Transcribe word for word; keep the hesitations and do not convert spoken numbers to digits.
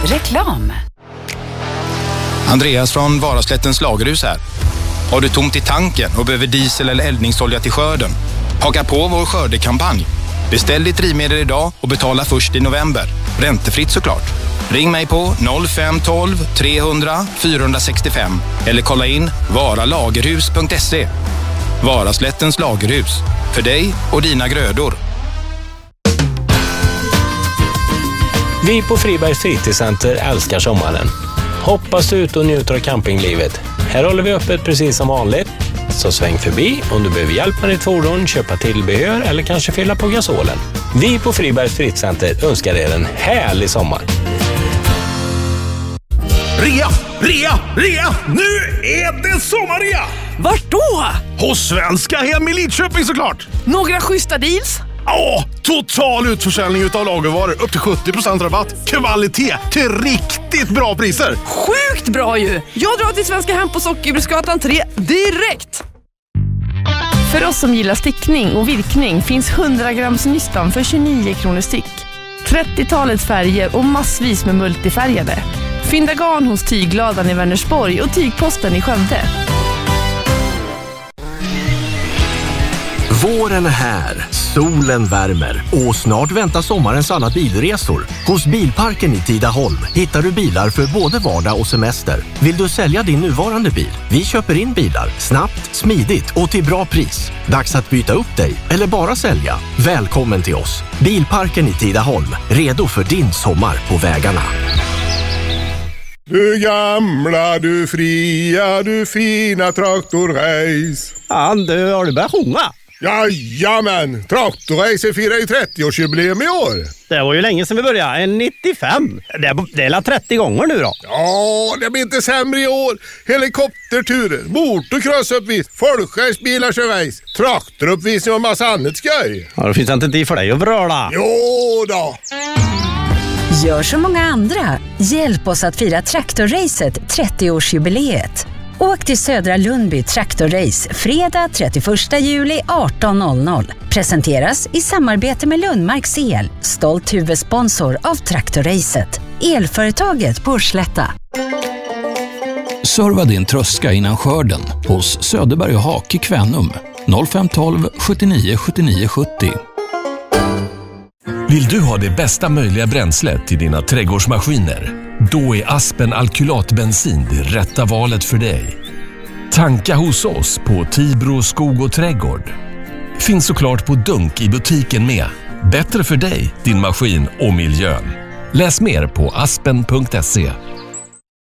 Reklam. Andreas från Varaslättens lagerhus här. Har du tomt i tanken och behöver diesel eller eldningsolja till skörden? Haka på vår skördekampanj. Beställ ditt drivmedel idag och betala först i november. Räntefritt såklart. Ring mig på noll fem ett två tre hundra fyra sex fem eller kolla in varalagerhus punkt se. Varaslättens lagerhus. För dig och dina grödor. Vi på Fribergs fritidscenter älskar sommaren. Hoppas ut och njuter av campinglivet. Här håller vi öppet precis som vanligt. Så sväng förbi om du behöver hjälp med ditt fordon, köpa tillbehör eller kanske fylla på gasolen. Vi på Fribergs fritidscenter önskar er en härlig sommar. Rea, rea, rea! Nu är det sommarrea! Vart då? Hos Svenska Hem i Lidköping såklart! Några schyssta deals? Ja, total utförsäljning utav lagervaror. Upp till sjuttio procent rabatt. Kvalitet till riktigt bra priser. Sjukt bra ju! Jag drar till Svenska Hem på Sockerbruksgatan tre direkt! För oss som gillar stickning och virkning finns hundra grams nystan för tjugonio kronor styck. trettiotalet färger och massvis med multifärgade. Fynda garn hos Tygladan i Vänersborg och Tygposten i Skövde. Våren är här, solen värmer och snart väntar sommarens alla bilresor. Hos Bilparken i Tidaholm hittar du bilar för både vardag och semester. Vill du sälja din nuvarande bil? Vi köper in bilar snabbt, smidigt och till bra pris. Dags att byta upp dig eller bara sälja. Välkommen till oss. Bilparken i Tidaholm, redo för din sommar på vägarna. Du gamla, du fria, du fina traktorrace. Ja, du har du börjat sjunga? Jajamän, traktorrace firar ju trettioårsjubileum i år. Det var ju länge sedan vi började, en nittiofem. Det är, det är trettio gånger nu då. Ja, det blir inte sämre i år. Helikopterturer, motocrossuppvis, folkracebilar kör race, traktoruppvisning och massa annat skoj. Ja, det finns inte tid för dig att vröla. Jo då. Gör som många andra. Hjälp oss att fira traktorracet trettioårsjubileet. Åk till Södra Lundby Traktorrace fredag trettioförsta juli arton noll noll. Presenteras i samarbete med Lundmarks El, stolt huvudsponsor av Traktorracet. Elföretaget på Slätta. Serva din tröska innan skörden hos Söderberg och Hak i Kvänum. noll fem ett två sjuttionio sjuttionio sjuttio. Vill du ha det bästa möjliga bränslet till dina trädgårdsmaskiner? Då är Aspen alkylatbensin det rätta valet för dig. Tanka hos oss på Tibro skog och trädgård. Finns såklart på dunk i butiken med. Bättre för dig, din maskin och miljön. Läs mer på aspen punkt se.